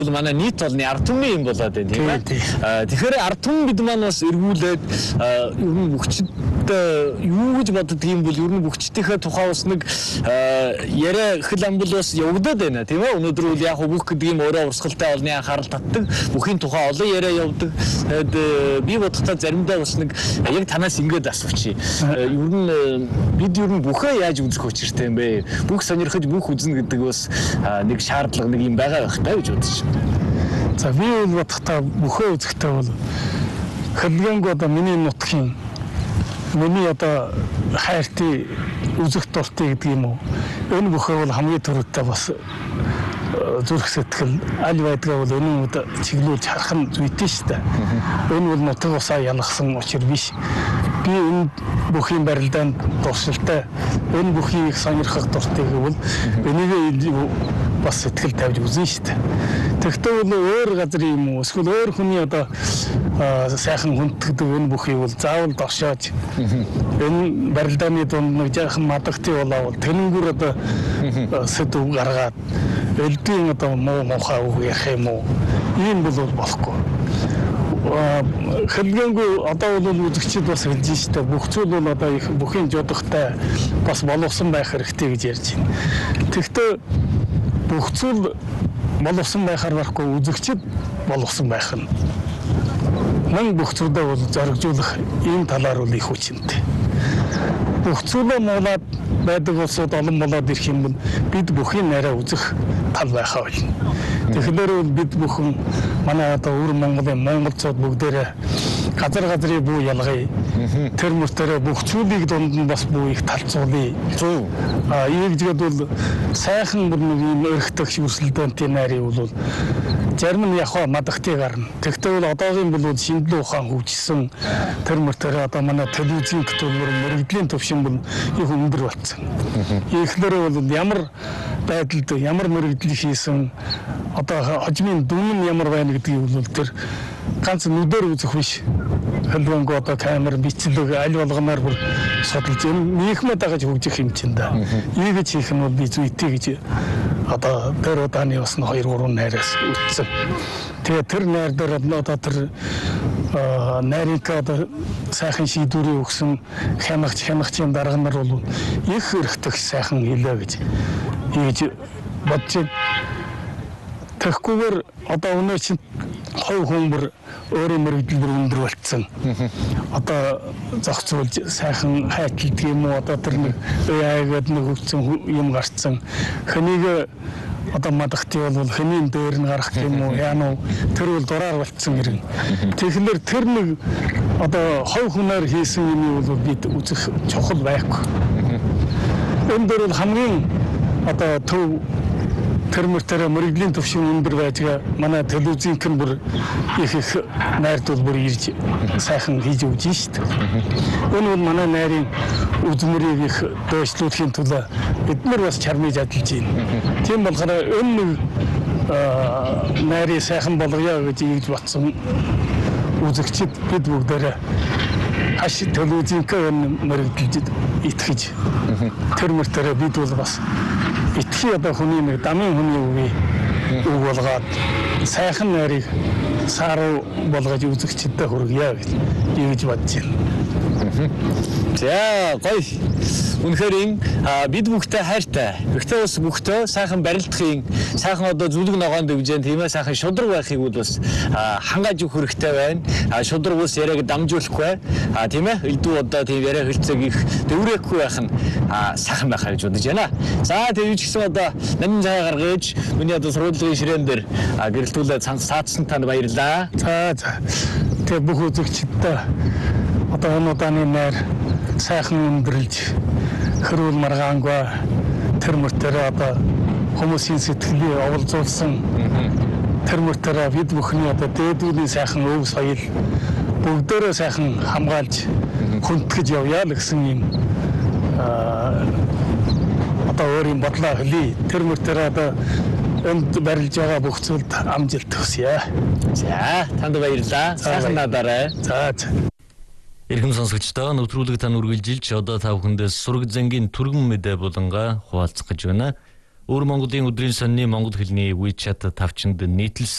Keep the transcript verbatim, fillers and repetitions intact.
манай нийт олны ард түмний юм болоод байна тийм ээ. Тэгэхээр ард түмэн бид маань бас эргүүлээд ер нь бүхчд юу гэж боддог юм бол ер нь бүхчдийнхээ тухай бас нэг яриа хэл амбал бас явагдаад байна тийм ээ. Өнөөдөр бол яг бүх гэдэг юм өөрөө урсгалтай олны анхаарал татдаг, бүхийн тухай олон яриа явдаг. Тэгээд би бодохдоо заримдаа бас нэг яг танаас ингэж асуучих. Ер нь бид ер нь бүхээ яаж үзэх учиртай юм бэ? Бүх сонирхож бүх үзнэ гэдэг бас нэг шаардлага нэг юм байгаа байх таа гэж бодож. За би бол бодохдоо бүхөө үзэхтэй бол хэлгэнг одоо миний нутгийн миний одоо хайртай үзэх дуртай гэдэг юм уу. Энэ бүхөө бол хамгийн түрүүтэй бас зүрх сэтгэл аль байдгаа бол өнөө өд чиглүүлж харах нь зүйтэй шүү дээ. Энэ бол нутаг усаа ялгсан учир биш. Би энэ бүхийн барилдаанд дуршилтай энэ бүхийг сонирхох дуртай гэвэл энийг бас сэтгэл тавьж үзэн шүү дээ. Тэгтээ бол өөр газрын юм уу эсвэл өөр хүний одоо сайхан хүнддэг энэ бүхий бол заавал доршоож энэ барилдааны дунд нэг жаахан мадагтай болоо тэнгүүр одоо сэдв гаргаад элдийн одоо муу мухаа үг ярих юм уу ийм бол болохгүй. Хэлгэнгүй одоо бол үзэгчид бас хэлж штэ бүх зүйл бол одоо их бүхийн жодохтой бас боловсон байх хэрэгтэй гэж ярьж байна. Тэгтээ бүх зүйл боловсон байхаар барахгүй үзэгчид боловсон байх нь. Мөн бүх зүйлээ бол зоригжуулах ийм талаар бол их хүчинтэй. Бүх зүйлээ муулаад байдаг улсууд олон болоод ирэх юм бол бид бүхий нараа үзэх тал байхаа болно. Тэгэхээр бид бүхэн манай одоо өвөр Монголын монголчууд бүгдээрээ газар газрын бүү ялгая. Тэр мөртөө бүх зүйлийг дунд нь бас бүү их талцуулъя. А ийгдгээд бол сайхан бүр нэг юм өрхтөх шүрсэлдэнтэй найрыг бол зарим нь яг мадагтыг гарна. Тэгтээ бол одоогийн бол шинжлэх ухаан хөгжсөн тэр мөртөө одоо манай телевизийн төлбөр мөрөгдлийн төвшин бол их өндөр болсон. Ихлээрээ бол ямар байдалд ямар мөрөгдөл хийсэн одоо хожмын дүн ямар байна гэдгийг бол тэр ганц нүдээр үзэх биш. Хэлбэнгөө одоо камер бичлэг аль болгоноор бүр судалж нийгмээ дагаж хөгжих юм чинь да. Ийгэж хийх нь бол би зүйтэй гэж одоо тэр удааны бас хоёр гурван найраас үтсэн. Тэгээ тэр найр дээр одоо тэр найрыг одоо сайхан шийдвэрээ өгсөн хянагч хянагчийн дарга нар бол их өрхтөх сайхан хэлээ гэж ийж бодож тэгэхгүйгээр одоо өнөө чинь хов хүмүүр өөрийн мөрөгдөл бүр өндөр болцсон. Одоо зохицуулж сайхан хайталдаг юм уу одоо тэр нэг аяагаад нэг хөгцсөн юм гарцсан. Хэнийг одоо мадагтай бол хэний дээр нь гарах юм уу яа нь тэр бол дураар болцсон хэрэг. Тэгэхээр тэр нэг одоо хов хүнээр хийсэн юм бол бид үзэх чухал байхгүй. Энэ дөр бол хамгийн одоо төв тэр мөртөө мөрөгдлийн төвшин өндөр байжгаа манай телевизийн кэн бүр их их найрд бол бүр ирж сайхан хийж өгч шүү дээ. Энэ бол манай найрын үзмэрийг их доошлуулахын төлөө бид нар бас чармиж ажиллаж байна. Тийм болохоор энэ нэг найрыг сайхан болгоё гэж ийгж батсан үзэгчид бид бүгдээрээ хаш телевизийн кэн мөрөгдөлд итгэж тэр мөртөө бид бол бас итгий одоо хүний нэг дамын хүний үгүй үг болгоод сайхан нарыг саруу болгож үзэгчдэд хүргье гэж ийгж бодож байна. За гоё. Үнэхээр бид бүхтэй хайртай. Гэхдээ бас бүхтэй сайхан барилдахын, сайхан одоо зүлэг ногоон дэвжэн тийм ээ сайхан шудраг байхыг бол бас хангааж өгөх хэрэгтэй байна. Шудраг ус яриаг дамжуулахгүй. А тийм ээ элдв одоо тийм яриа хэлцэг их дэврээхгүй байх нь сайхан байхаа гэж бодож байна. За тэр юу ч гэсэн одоо нандин цай гаргаж миний одоо сургуулийн ширээн дээр гэрэлтүүлээд саадсан танд баярлаа. За за. Тэгээ бүх үзэгчдэд одоо энэ удааны найр сайхан өндөрлж хөрвөл маргаангүй тэр мөртөө одоо хүмүүсийн сэтгэлийг оволзуулсан тэр мөртөө бид бүхний одоо дээдүүний сайхан өв соёл бүгдээрээ сайхан хамгаалж хүндэтгэж явъя л гэсэн юм одоо өөрийн бодлоо хэлье. Тэр мөртөө одоо энд барилж байгаа бүх зүйлд амжилт хүсье. За танд баярлалаа. Сайхан надаарай. За за. Ирхэм сонсогчдоо нэвтрүүлэг тань үргэлжилж одоо та бүхэндээ сураг зангийн түргэн мэдээ булангаа хуваалцах гэж байна. Өвөр Монголын өдрийн сонины монгол хэлний WeChat тавчинд нийтлэл